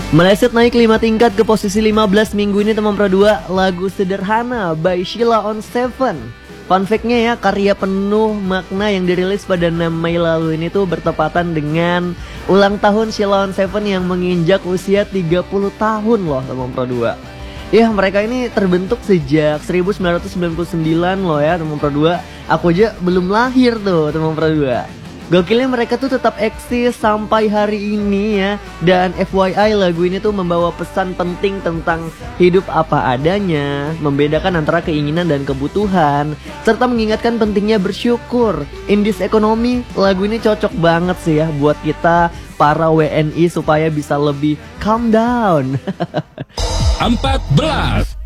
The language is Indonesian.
Meleset naik 5 tingkat ke posisi 15 minggu ini teman Pro 2, lagu Sederhana by Sheila on 7. Fun fact-nya ya, karya penuh makna yang dirilis pada 6 Mei lalu ini tuh bertepatan dengan ulang tahun Sheila on 7 yang menginjak usia 30 tahun loh teman Pro 2. Ya, mereka ini terbentuk sejak 1999 loh ya teman Pro 2. Aku aja belum lahir tuh teman Pro 2. Gokilnya mereka tuh tetap eksis sampai hari ini ya. Dan FYI, lagu ini tuh membawa pesan penting tentang hidup apa adanya, membedakan antara keinginan dan kebutuhan, serta mengingatkan pentingnya bersyukur. In this economy, lagu ini cocok banget sih ya buat kita para WNI supaya bisa lebih calm down. 14